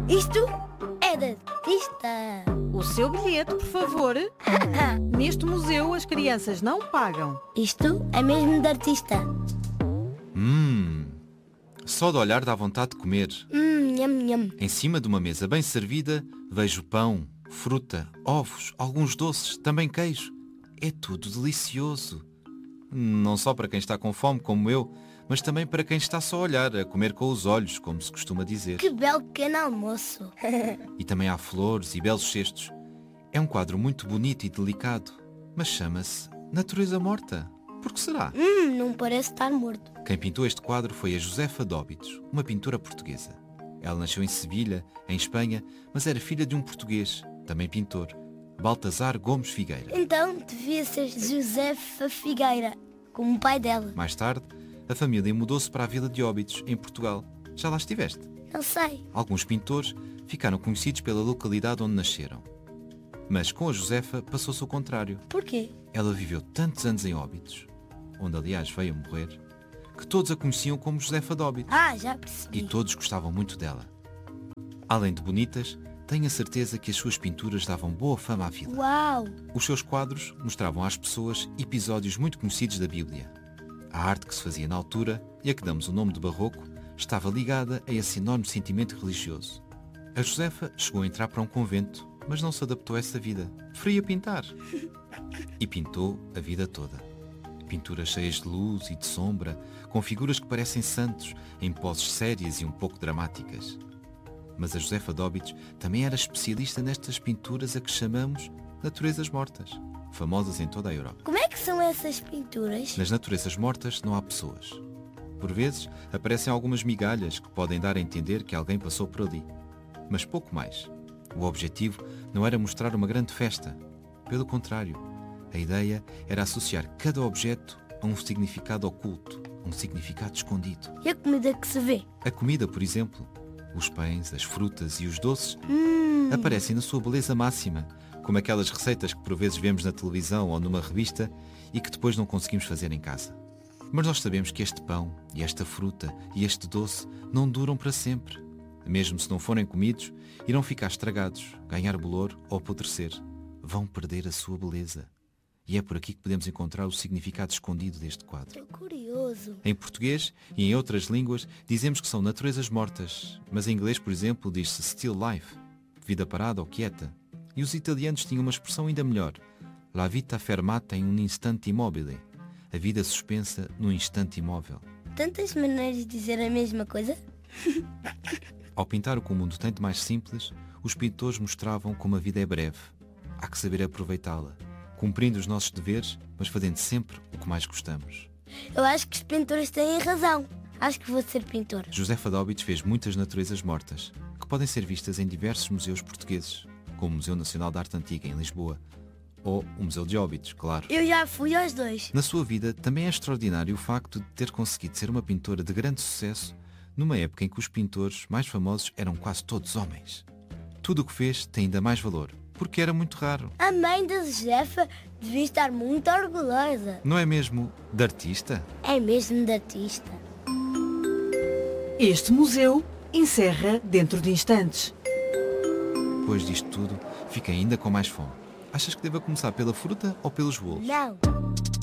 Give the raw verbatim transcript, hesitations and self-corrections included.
Isto é de artista. O seu bilhete, por favor. Neste museu as crianças não pagam. Isto é mesmo de artista. Hum, só de olhar dá vontade de comer. Hum, nham, nham. Em cima de uma mesa bem servida, vejo pão, fruta, ovos, alguns doces, também queijo. É tudo delicioso. Não só para quem está com fome, como eu, mas também para quem está só a olhar, a comer com os olhos, como se costuma dizer. Que belo pequeno almoço. E também há flores e belos cestos. É um quadro muito bonito e delicado, mas chama-se Natureza Morta. Por que será? Hum, não parece estar morto. Quem pintou este quadro foi a Josefa Dóbitos, uma pintora portuguesa. Ela nasceu em Sevilha, em Espanha, mas era filha de um português, também pintor, Baltasar Gomes Figueira. Então devia ser Josefa Figueira, como o pai dela. Mais tarde, a família mudou-se para a vila de Óbidos, em Portugal. Já lá estiveste? Não sei. Alguns pintores ficaram conhecidos pela localidade onde nasceram. Mas com a Josefa passou-se o contrário. Porquê? Ela viveu tantos anos em Óbidos, onde aliás veio a morrer, que todos a conheciam como Josefa de Óbidos. Ah, já percebi. E todos gostavam muito dela. Além de bonitas, tenho a certeza que as suas pinturas davam boa fama à vila. Uau! Os seus quadros mostravam às pessoas episódios muito conhecidos da Bíblia. A arte que se fazia na altura, e a que damos o nome de barroco, estava ligada a esse enorme sentimento religioso. A Josefa chegou a entrar para um convento, mas não se adaptou a essa vida. Preferia pintar. E pintou a vida toda. Pinturas cheias de luz e de sombra, com figuras que parecem santos, em poses sérias e um pouco dramáticas. Mas a Josefa Dóbitos também era especialista nestas pinturas a que chamamos naturezas mortas, famosas em toda a Europa. Como é que são essas pinturas? Nas naturezas mortas não há pessoas. Por vezes aparecem algumas migalhas que podem dar a entender que alguém passou por ali. Mas pouco mais. O objetivo não era mostrar uma grande festa. Pelo contrário, a ideia era associar cada objeto a um significado oculto, a um significado escondido. E a comida que se vê? A comida, por exemplo, os pães, as frutas e os doces Hum. aparecem na sua beleza máxima, como aquelas receitas que por vezes vemos na televisão ou numa revista e que depois não conseguimos fazer em casa. Mas nós sabemos que este pão e esta fruta e este doce não duram para sempre. Mesmo se não forem comidos, irão ficar estragados, ganhar bolor ou apodrecer. Vão perder a sua beleza. E é por aqui que podemos encontrar o significado escondido deste quadro. Estou curioso. Em português e em outras línguas dizemos que são naturezas mortas, mas em inglês, por exemplo, diz-se still life, vida parada ou quieta. E os italianos tinham uma expressão ainda melhor, la vita fermata in un istante immobile, a vida suspensa num instante imóvel. Tantas maneiras de dizer a mesma coisa? Ao pintar o que o mundo tem de mais simples, os pintores mostravam como a vida é breve. Há que saber aproveitá-la, cumprindo os nossos deveres, mas fazendo sempre o que mais gostamos. Eu acho que os pintores têm razão. Acho que vou ser pintor. Josefa Dóbitos fez muitas naturezas mortas, que podem ser vistas em diversos museus portugueses, como o Museu Nacional de Arte Antiga, em Lisboa, ou o Museu de Óbidos, claro. Eu já fui aos dois. Na sua vida, também é extraordinário o facto de ter conseguido ser uma pintora de grande sucesso numa época em que os pintores mais famosos eram quase todos homens. Tudo o que fez tem ainda mais valor, porque era muito raro. A mãe da Josefa devia estar muito orgulhosa. Não é mesmo de artista? É mesmo de artista. Este museu encerra dentro de instantes. Depois disto tudo, fiquei ainda com mais fome. Achas que devo começar pela fruta ou pelos bolos? Não.